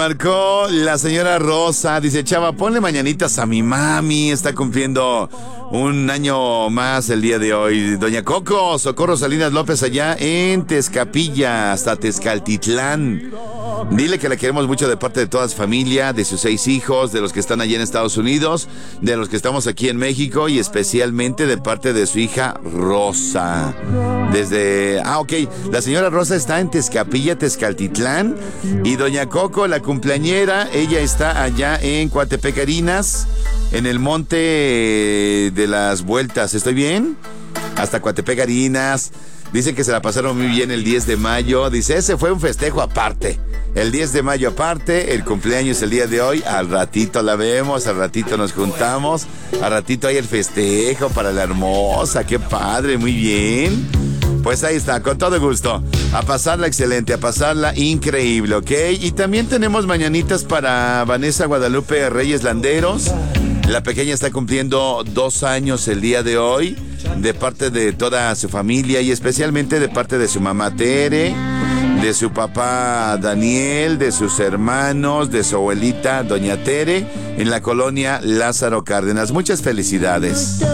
Marcó la señora Rosa, dice: Chava, ponle mañanitas a mi mami, está cumpliendo un año más el día de hoy. Doña Coco, Socorro Salinas López, allá en Tezcapilla, hasta Tezcaltitlán. Dile que la queremos mucho de parte de toda su familia, de sus 6 hijos, de los que están allí en Estados Unidos, de los que estamos aquí en México y especialmente de parte de su hija Rosa. La señora Rosa está en Tezcapilla, Tezcaltitlán, y doña Coco, la cumpleañera, ella está allá en Coatepec Harinas, en el Monte de las Vueltas. ¿Estoy bien? Hasta Coatepec Harinas. Dicen que se la pasaron muy bien el 10 de mayo. Dice, ese fue un festejo aparte. El 10 de mayo aparte, el cumpleaños el día de hoy. Al ratito la vemos, al ratito nos juntamos. Al ratito hay el festejo para la hermosa. ¡Qué padre! Muy bien. Pues ahí está, con todo gusto. A pasarla excelente, a pasarla increíble, ¿ok? Y también tenemos mañanitas para Vanessa Guadalupe Reyes Landeros. La pequeña está cumpliendo 2 años el día de hoy, de parte de toda su familia y especialmente de parte de su mamá Tere, de su papá Daniel, de sus hermanos, de su abuelita Doña Tere, en la colonia Lázaro Cárdenas. Muchas felicidades.